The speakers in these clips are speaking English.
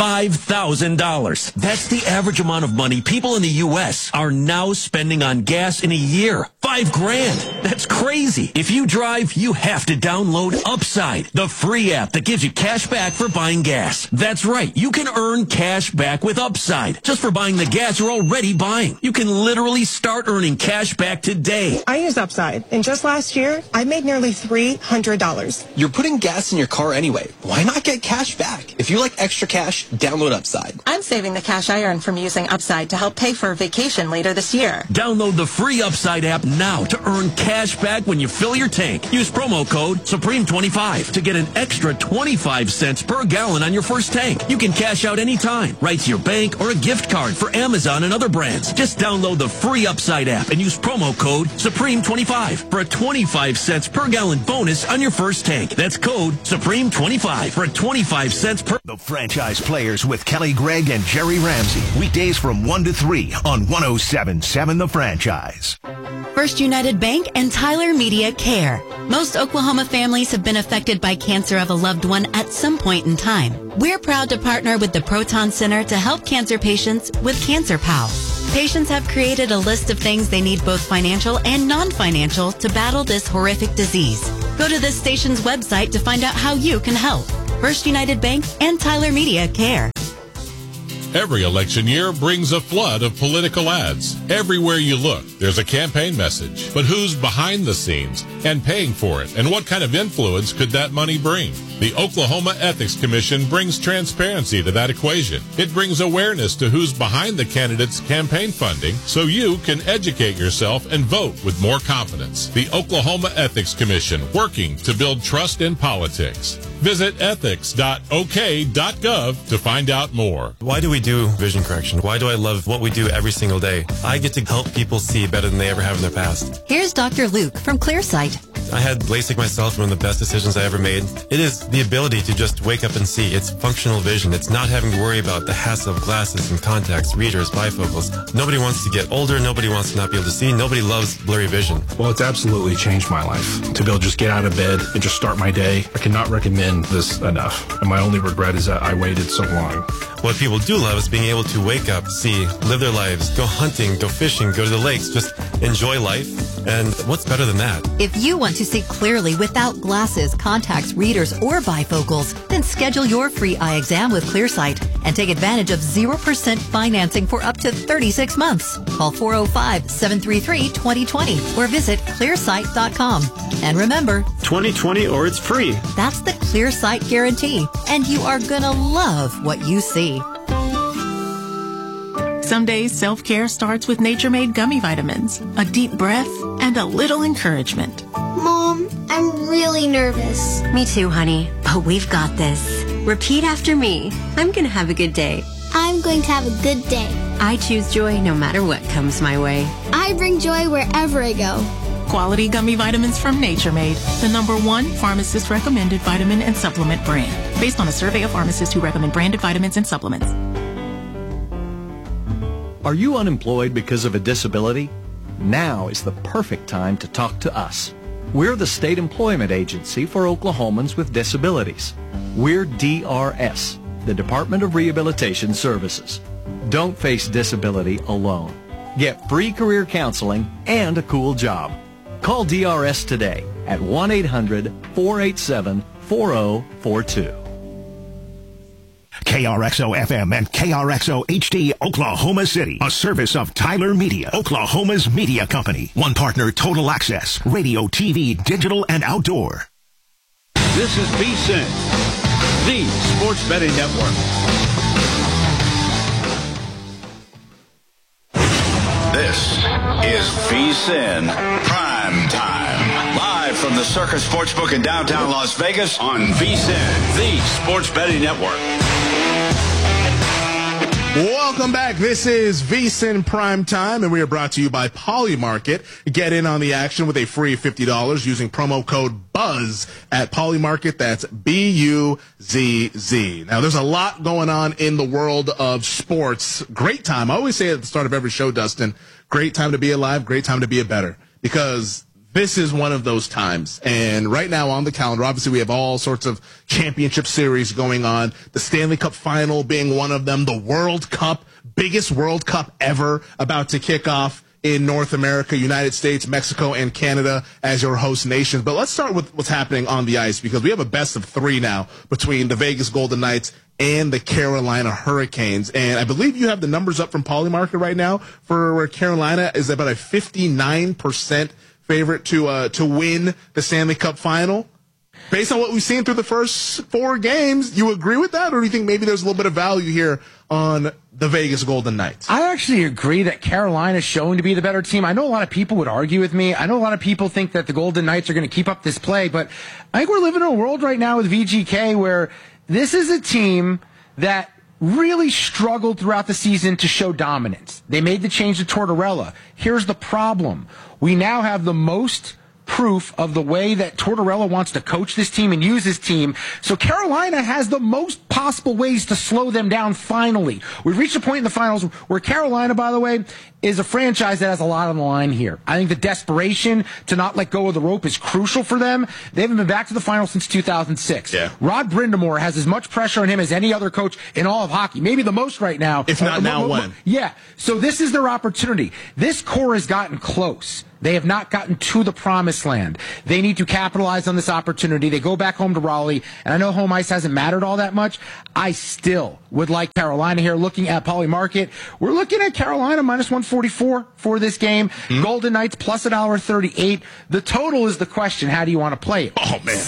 $5,000. That's the average amount of money people in the U.S. are now spending on gas in a year. $5,000. That's crazy. If you drive, you have to download Upside, the free app that gives you cash back for buying gas. That's right. You can earn cash back with Upside just for buying the gas you're already buying. You can literally start earning cash back today. I use Upside, and just last year, I made nearly $300. You're putting gas in your car anyway. Why not get cash back? If you like extra cash, download Upside. I'm saving the cash I earn from using Upside to help pay for a vacation later this year. Download the free Upside app now to earn cash back when you fill your tank. Use promo code Supreme25 to get an extra 25 cents per gallon on your first tank. You can cash out anytime, right to your bank or a gift card for Amazon and other brands. Just download the free Upside app and use promo code Supreme25 for a 25 cents per gallon bonus on your first tank. That's code Supreme25 for a 25 cents per... The Franchise Players with Kelly Gregg and Jerry Ramsey. Weekdays from 1 to 3 on 107.7 The Franchise. First United Bank and Tyler Media Care. Most Oklahoma families have been affected by cancer of a loved one at some point in time. We're proud to partner with the Proton Center to help cancer patients with Cancer Pal. Patients have created a list of things they need, both financial and non-financial, to battle this horrific disease. Go to this station's website to find out how you can help. First United Bank and Tyler Media Care. Every election year brings a flood of political ads. Everywhere you look, there's a campaign message. But who's behind the scenes and paying for it? And what kind of influence could that money bring? The Oklahoma Ethics Commission brings transparency to that equation. It brings awareness to who's behind the candidate's campaign funding so you can educate yourself and vote with more confidence. The Oklahoma Ethics Commission, working to build trust in politics. Visit ethics.ok.gov to find out more. Why do we do vision correction? Why do I love what we do every single day? I get to help people see better than they ever have in their past. Here's Dr. Luke from ClearSight. I had LASIK myself, one of the best decisions I ever made. It is the ability to just wake up and see. It's functional vision. It's not having to worry about the hassle of glasses and contacts, readers, bifocals. Nobody wants to get older. Nobody wants to not be able to see. Nobody loves blurry vision. Well, it's absolutely changed my life. To be able to just get out of bed and just start my day, I cannot recommend this enough. And my only regret is that I waited so long. What people do love is being able to wake up, see, live their lives, go hunting, go fishing, go to the lakes, just enjoy life. And what's better than that? If you want to see clearly without glasses, contacts, readers, or bifocals, then schedule your free eye exam with ClearSight and take advantage of 0% financing for up to 36 months. Call 405-733-2020 or visit clearsight.com. And remember, 2020 or it's free. That's the ClearSight guarantee, and you are gonna love what you see. Some days self-care starts with Nature-Made gummy vitamins, a deep breath, and a little encouragement. Mom, I'm really nervous. Me too, honey, but we've got this. Repeat after me. I'm going to have a good day. I'm going to have a good day. I choose joy no matter what comes my way. I bring joy wherever I go. Quality gummy vitamins from Nature Made, the #1 pharmacist-recommended vitamin and supplement brand, based on a survey of pharmacists who recommend branded vitamins and supplements. Are you unemployed because of a disability? Now is the perfect time to talk to us. We're the state employment agency for Oklahomans with disabilities. We're DRS, the Department of Rehabilitation Services. Don't face disability alone. Get free career counseling and a cool job. Call DRS today at 1-800-487-4042. KRXO FM and KRXO HD Oklahoma City, a service of Tyler Media, Oklahoma's media company. One partner, Total Access, radio, TV, digital, and outdoor. This is VSiN, the Sports Betting Network. This is VSiN Prime Time. Live from the Circus Sportsbook in downtown Las Vegas on VSiN, the Sports Betting Network. Welcome back. This is VSiN Prime Time, and we are brought to you by Polymarket. Get in on the action with a free $50 using promo code BUZZ at Polymarket. That's BUZZ. Now, there's a lot going on in the world of sports. Great time. I always say at the start of every show, Dustin, great time to be alive, great time to be a better. Because this is one of those times. And right now on the calendar, obviously we have all sorts of championship series going on. The Stanley Cup final being one of them. The World Cup, biggest World Cup ever, about to kick off in North America, United States, Mexico, and Canada as your host nations. But let's start with what's happening on the ice, because we have a best of 3 now between the Vegas Golden Knights and the Carolina Hurricanes. And I believe you have the numbers up from Polymarket right now for where Carolina is about a 59% favorite to win the Stanley Cup final. Based on what we've seen through the first 4 games, you agree with that? Or do you think maybe there's a little bit of value here on the Vegas Golden Knights? I actually agree that Carolina is showing to be the better team. I know a lot of people would argue with me. I know a lot of people think that the Golden Knights are going to keep up this play, but I think we're living in a world right now with VGK where this is a team that really struggled throughout the season to show dominance. They made the change to Tortorella. Here's the problem. We now have the most proof of the way that Tortorella wants to coach this team and use his team. So Carolina has the most possible ways to slow them down finally. We've reached a point in the finals where Carolina, by the way, is a franchise that has a lot on the line here. I think the desperation to not let go of the rope is crucial for them. They haven't been back to the finals since 2006. Yeah. Rod Brind'Amour has as much pressure on him as any other coach in all of hockey, maybe the most right now. If not now, when? Yeah. So this is their opportunity. This core has gotten close. They have not gotten to the promised land. They need to capitalize on this opportunity. They go back home to Raleigh, and I know home ice hasn't mattered all that much. I still would like Carolina here. Looking at Polymarket, we're looking at Carolina minus 144 for this game. Mm-hmm. Golden Knights plus $1.38. The total is the question. How do you want to play it? Oh, man.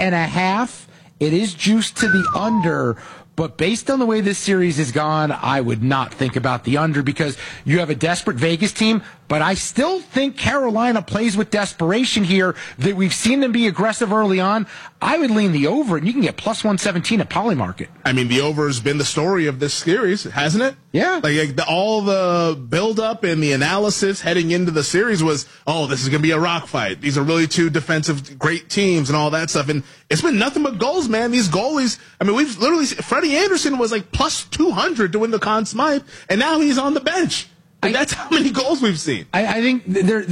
6.5. It is juiced to the under. But based on the way this series has gone, I would not think about the under because you have a desperate Vegas team. But I still think Carolina plays with desperation here, that we've seen them be aggressive early on. I would lean the over, and you can get plus 117 at Polymarket. I mean, the over has been the story of this series, hasn't it? Yeah. All the build-up and the analysis heading into the series was, oh, this is going to be a rock fight. These are really 2 defensive great teams and all that stuff. And it's been nothing but goals, man. These goalies, I mean, we've literally, Freddie Anderson was like plus 200 to win the Conn Smythe, and now he's on the bench. And that's how many goals we've seen. I think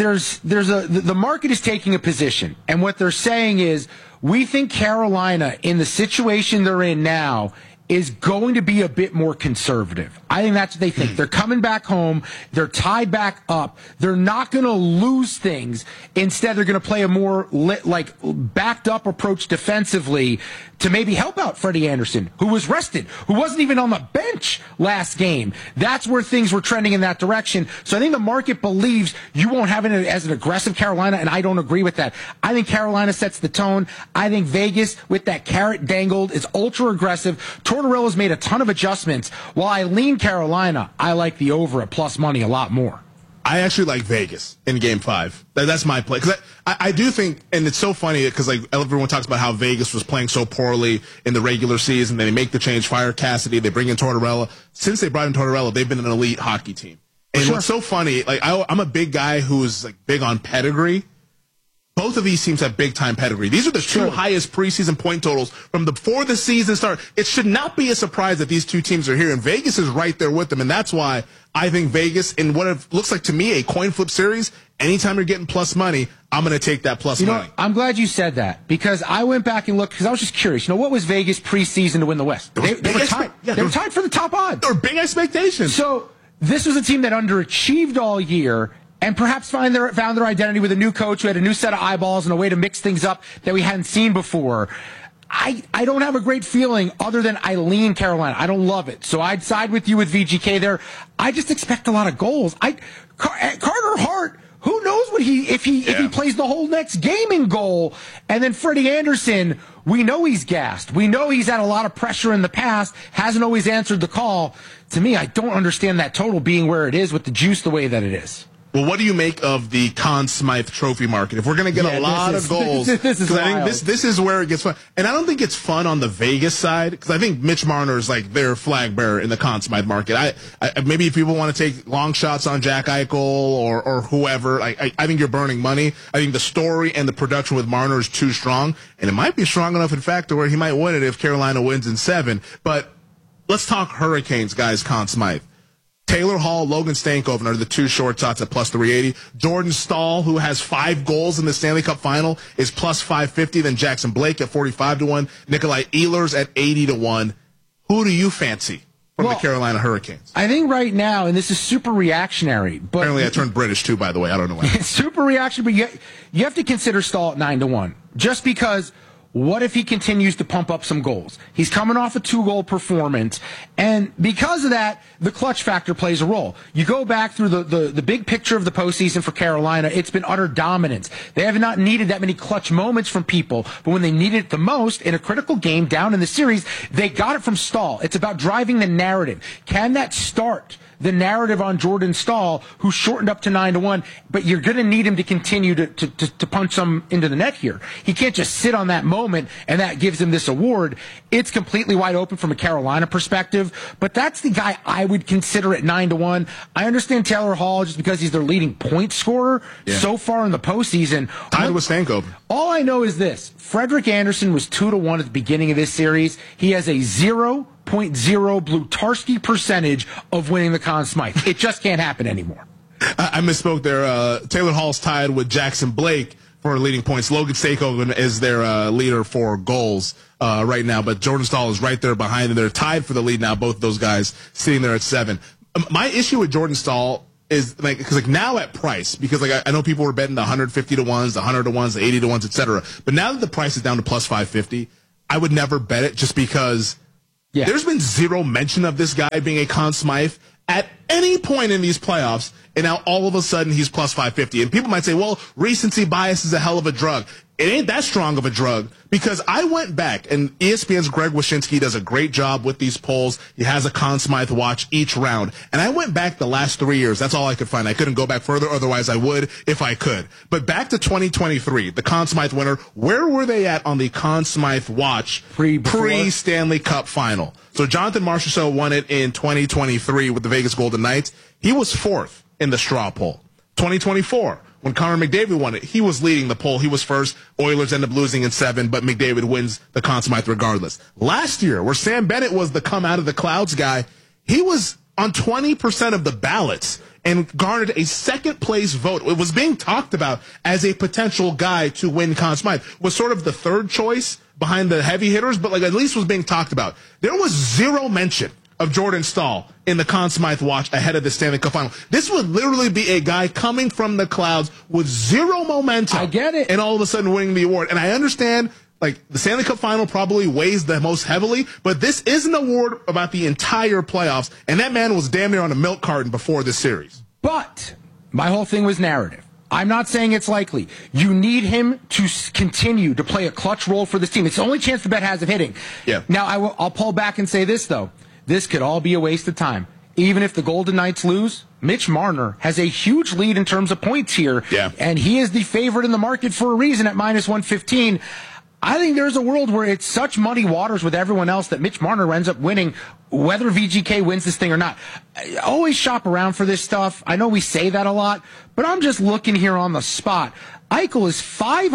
the market is taking a position, and what they're saying is we think Carolina, in the situation they're in now, is going to be a bit more conservative. I think that's what they think. They're coming back home. They're tied back up. They're not going to lose things. Instead, they're going to play a more backed up approach defensively to maybe help out Freddie Anderson, who was rested, who wasn't even on the bench last game. That's where things were trending in that direction. So I think the market believes you won't have it as an aggressive Carolina, and I don't agree with that. I think Carolina sets the tone. I think Vegas, with that carrot dangled, is ultra aggressive. Tortorella's made a ton of adjustments. While I lean Carolina, I like the over at plus money a lot more. I actually like Vegas in Game 5. That's my play. Because I do think, and it's so funny because everyone talks about how Vegas was playing so poorly in the regular season. Then they make the change, fire Cassidy, they bring in Tortorella. Since they brought in Tortorella, they've been an elite hockey team. And what's so funny, I'm a big guy who's big on pedigree. Both of these teams have big-time pedigree. These are the 2 highest preseason point totals from before the season started. It should not be a surprise that these 2 teams are here, and Vegas is right there with them, and that's why I think Vegas, in what it looks like to me a coin flip series, anytime you're getting plus money, I'm going to take that plus money. I'm glad you said that, because I went back and looked, because I was just curious. What was Vegas preseason to win the West? They were tied. They were tied for the top odds. There were big expectations. So this was a team that underachieved all year, and perhaps found their identity with a new coach who had a new set of eyeballs and a way to mix things up that we hadn't seen before. I don't have a great feeling other than I lean Carolina. I don't love it. So I'd side with you with VGK there. I just expect a lot of goals. Carter Hart, who knows if he plays the whole next game in goal. And then Freddie Anderson, we know he's gassed. We know he's had a lot of pressure in the past, hasn't always answered the call. To me, I don't understand that total being where it is with the juice the way that it is. Well, what do you make of the Conn Smythe trophy market? If we're going to get a lot of goals, this is I think this is where it gets fun. And I don't think it's fun on the Vegas side, because I think Mitch Marner is their flag bearer in the Conn Smythe market. Maybe if people want to take long shots on Jack Eichel or whoever, I think you're burning money. I think the story and the production with Marner is too strong, and it might be strong enough, in fact, to where he might win it if Carolina wins in 7. But let's talk Hurricanes, guys, Conn Smythe. Taylor Hall, Logan Stankoven are the two short shots at plus 380. Jordan Stahl, who has 5 goals in the Stanley Cup final, is plus 550. Then Jackson Blake at 45-1. Nikolai Ehlers at 80-1. Who do you fancy from the Carolina Hurricanes? I think right now, and this is super reactionary, but apparently I turned British too, by the way. I don't know why. It's super reactionary, but you have to consider Stahl at 9-1. Just because, what if he continues to pump up some goals? He's coming off a 2-goal performance, and because of that, the clutch factor plays a role. You go back through the big picture of the postseason for Carolina, it's been utter dominance. They have not needed that many clutch moments from people, but when they needed it the most in a critical game down in the series, they got it from Stahl. It's about driving the narrative. Can that start the narrative on Jordan Stahl, who shortened up to 9-1, but you're going to need him to continue to punch some into the net here. He can't just sit on that moment, and that gives him this award. It's completely wide open from a Carolina perspective, but that's the guy I would consider at 9-1. I understand Taylor Hall just because he's their leading point scorer so far in the postseason. Tied with Stankoven. All I know is this. Frederik Andersen was 2-1 at the beginning of this series. He has a 0.0 Blutarski percentage of winning the Conn Smythe. It just can't happen anymore. I misspoke there. Taylor Hall's tied with Jackson Blake for leading points. Logan Stankoven is their leader for goals right now, but Jordan Stahl is right there behind them. They're tied for the lead now, both of those guys sitting there at 7. My issue with Jordan Stahl is because now at price, because I know people were betting the 150 to 1s, the 100 to 1s, the 80 to 1s, etc. But now that the price is down to plus 550, I would never bet it just because there's been zero mention of this guy being a Conn Smythe at any point in these playoffs, and now all of a sudden he's plus 550. And people might say, well, recency bias is a hell of a drug. It ain't that strong of a drug, because I went back, and ESPN's Greg Wyshynski does a great job with these polls. He has a Conn Smythe watch each round. And I went back the last 3 years. That's all I could find. I couldn't go back further, otherwise I would if I could. But back to 2023, the Conn Smythe winner, where were they at on the Conn Smythe watch pre-Stanley Cup final? So Jonathan Marchessault won it in 2023 with the Vegas Golden Knights. He was 4th in the straw poll. 2024. When Connor McDavid won it, he was leading the poll. He was first. Oilers ended up losing in 7, but McDavid wins the Conn Smythe regardless. Last year, where Sam Bennett was the come out of the clouds guy, he was on 20% of the ballots and garnered a second-place vote. It was being talked about as a potential guy to win Conn Smythe. Was sort of the third choice behind the heavy hitters, but at least was being talked about. There was zero mention of Jordan Stahl in the Conn Smythe watch ahead of the Stanley Cup final. This would literally be a guy coming from the clouds with zero momentum. I get it. And all of a sudden winning the award. And I understand, the Stanley Cup final probably weighs the most heavily, but this is an award about the entire playoffs, and that man was damn near on a milk carton before this series. But my whole thing was narrative. I'm not saying it's likely. You need him to continue to play a clutch role for this team. It's the only chance the bet has of hitting. Yeah. Now, I'll pull back and say this, though. This could all be a waste of time. Even if the Golden Knights lose, Mitch Marner has a huge lead in terms of points here. Yeah. And he is the favorite in the market for a reason at minus 115. I think there's a world where it's such muddy waters with everyone else that Mitch Marner ends up winning, whether VGK wins this thing or not. I always shop around for this stuff. I know we say that a lot, but I'm just looking here on the spot. Eichel is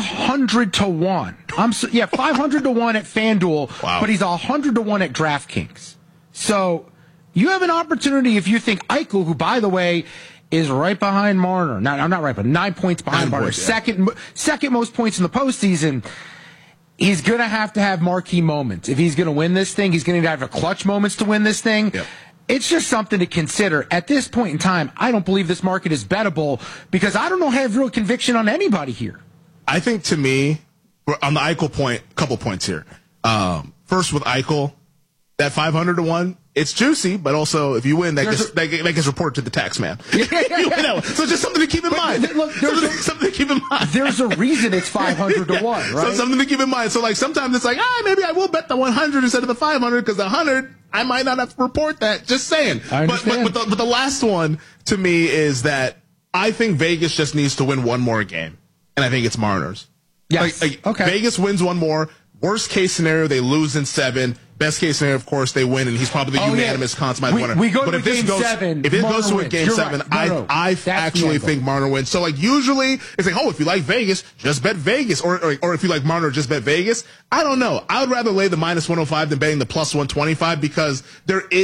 500 to 1. 500 to 1 at FanDuel, wow. But he's 100 to 1 at DraftKings. So you have an opportunity if you think Eichel, who, by the way, is right behind Marner. Not right, but 9 points behind Marner. Second most points in the postseason. He's going to have marquee moments. If he's going to win this thing, he's going to have a clutch moments to win this thing. Yep. It's just something to consider. At this point in time, I don't believe this market is bettable because I don't have real conviction on anybody here. I think, to me, on the Eichel point, a couple points here. First, with Eichel, that 500 to 1, it's juicy, but also if you win, that gets reported to the tax man. You win. So just something to keep in mind. Look, something to keep in mind. There's a reason it's 500 to 1, right? So something to keep in mind. So sometimes it's maybe I will bet the 100 instead of the 500 because the 100 I might not have to report that. Just saying. I understand. But the last one to me is that I think Vegas just needs to win one more game, and I think it's Mariners. Yes. Okay. Vegas wins one more. Worst case scenario, they lose in 7. Best case scenario, of course, they win, and he's probably the unanimous Conn Smythe winner. We go to game 7. If it goes to a game 7, right. I actually think Marner wins. So, usually, it's if you like Vegas, just bet Vegas. Or if you like Marner, just bet Vegas. I don't know. I would rather lay the minus 105 than betting the plus 125 because there is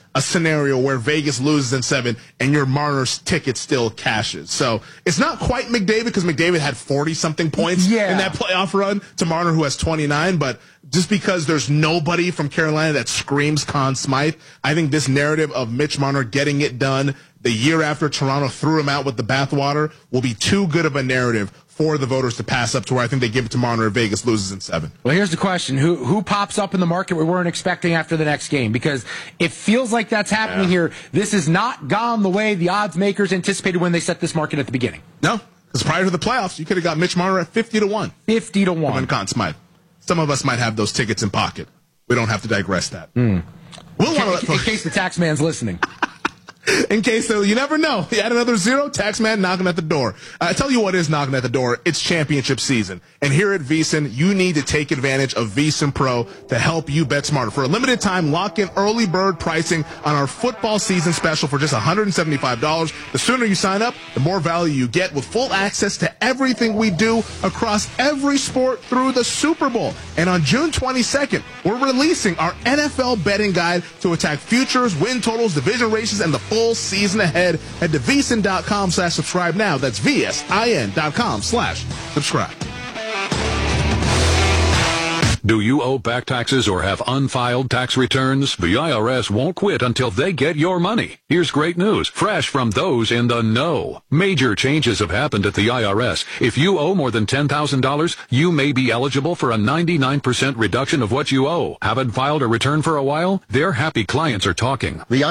a scenario where Vegas loses in 7 and your Marner's ticket still cashes. So it's not quite McDavid, because McDavid had 40-something points in that playoff run to Marner, who has 29. But just because there's nobody from Carolina that screams Conn Smythe, I think this narrative of Mitch Marner getting it done the year after Toronto threw him out with the bathwater will be too good of a narrative for the voters to pass up to where I think they give it to Marner if Vegas loses in 7. Well, here's the question. Who pops up in the market we weren't expecting after the next game? Because it feels like that's happening here. This has not gone the way the odds makers anticipated when they set this market at the beginning. No, because prior to the playoffs, you could have got Mitch Marner at 50-1. 50-1. From Conn Smythe. Some of us might have those tickets in pocket. We don't have to digress that. In case the tax man's listening. In case, you never know. You add another 0, taxman knocking at the door. I tell you what is knocking at the door. It's championship season. And here at VSiN, you need to take advantage of VSiN Pro to help you bet smarter. For a limited time, lock in early bird pricing on our football season special for just $175. The sooner you sign up, the more value you get, with full access to everything we do across every sport through the Super Bowl. And on June 22nd, we're releasing our NFL betting guide to attack futures, win totals, division races, and the full season ahead. Head to VSiN.com/subscribe now. That's VSIN.com/subscribe. Do you owe back taxes or have unfiled tax returns? The IRS won't quit until they get your money. Here's great news, fresh from those in the know. Major changes have happened at the IRS. If you owe more than $10,000, you may be eligible for a 99% reduction of what you owe. Haven't filed a return for a while? Their happy clients are talking.